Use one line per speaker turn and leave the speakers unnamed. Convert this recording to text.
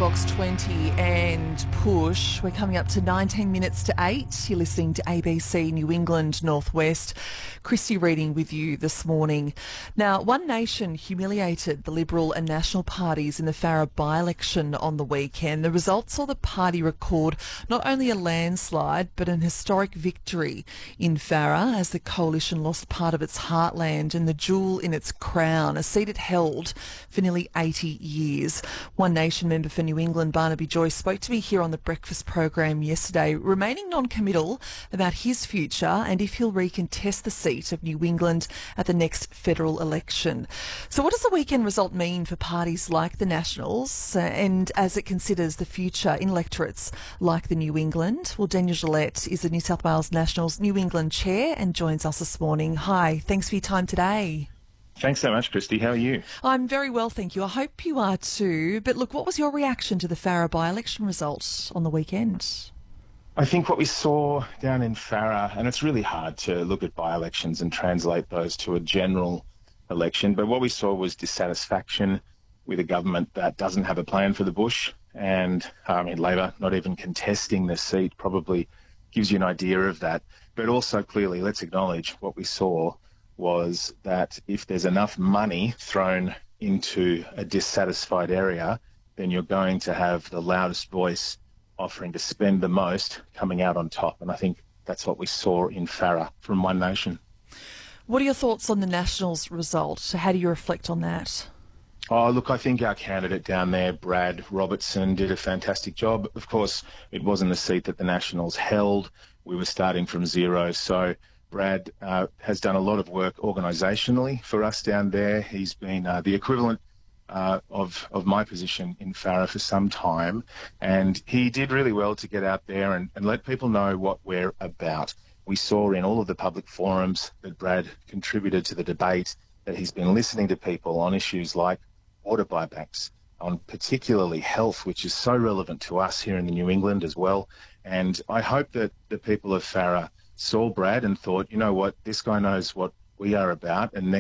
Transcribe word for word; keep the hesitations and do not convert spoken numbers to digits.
Box twenty and Push. We're coming up to nineteen minutes to eight. You're listening to A B C New England Northwest. Christy reading with you this morning. Now, One Nation humiliated the Liberal and National parties in the Farrer by-election on the weekend. The results saw the party record not only a landslide but an historic victory in Farrer as the coalition lost part of its heartland and the jewel in its crown, a seat it held for nearly eighty years. One Nation member for New England, Barnaby Joyce, spoke to me here on the breakfast program yesterday, remaining non-committal about his future and if he'll recontest the seat of New England at the next federal election. So what does the weekend result mean for parties like the Nationals uh, and as it considers the future in electorates like the New England? Well, Daniel Gillette is the New South Wales Nationals New England chair and joins us this morning. Hi, thanks for your time today.
Thanks so much, Christy. How are you?
I'm very well, thank you. I hope you are too. But look, what was your reaction to the Farrer by-election results on the weekend?
I think what we saw down in Farrer, and it's really hard to look at by-elections and translate those to a general election, but what we saw was dissatisfaction with a government that doesn't have a plan for the bush. And, I mean, Labor not even contesting the seat probably gives you an idea of that. But also, clearly, let's acknowledge what we saw was that if there's enough money thrown into a dissatisfied area, then you're going to have the loudest voice offering to spend the most coming out on top. And I think that's what we saw in Farrer from One Nation.
What are your thoughts on the Nationals result? How do you reflect on that?
Oh, look, I think our candidate down there, Brad Robertson, did a fantastic job. Of course, it wasn't a seat that the Nationals held. We were starting from zero, so Brad uh, has done a lot of work organisationally for us down there. He's been uh, the equivalent uh, of, of my position in Farrer for some time, and he did really well to get out there and, and let people know what we're about. We saw in all of the public forums that Brad contributed to the debate, that he's been listening to people on issues like water buybacks, on particularly health, which is so relevant to us here in the New England as well. And I hope that the people of Farrer saw Brad and thought, you know what, this guy knows what we are about, and